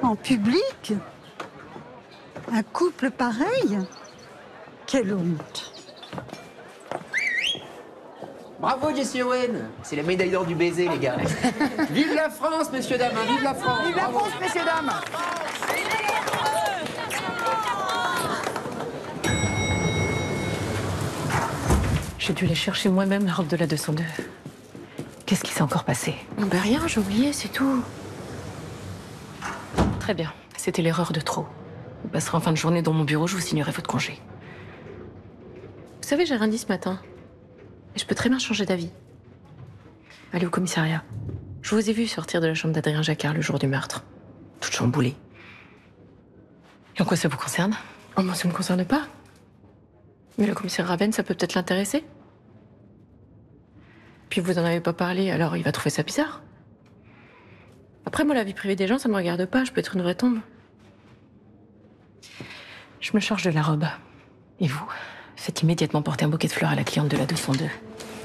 En public? Un couple pareil? Quelle honte! Bravo, Jesse Owen. C'est la médaille d'or du baiser, les gars. Vive la France, messieurs, dames. Vive la France. Vive la France, messieurs, dames. J'ai dû les chercher moi-même, la robe de la 202. Qu'est-ce qui s'est encore passé? Ben rien, j'ai oublié, c'est tout. Très bien, c'était l'erreur de trop. Vous passerez en fin de journée dans mon bureau, je vous signerai votre congé. Vous savez, j'ai rien dit ce matin. Et je peux très bien changer d'avis. Allez au commissariat. Je vous ai vu sortir de la chambre d'Adrien Jacquard le jour du meurtre. Toute chamboulée. Et en quoi ça vous concerne? Oh, moi, ça me concerne pas. Mais le commissaire Ravenne, ça peut peut-être l'intéresser. Puis vous en avez pas parlé, alors il va trouver ça bizarre. Après, moi, la vie privée des gens, ça me regarde pas. Je peux être une vraie tombe. Je me charge de la robe. Et vous, faites immédiatement porter un bouquet de fleurs à la cliente de la 202.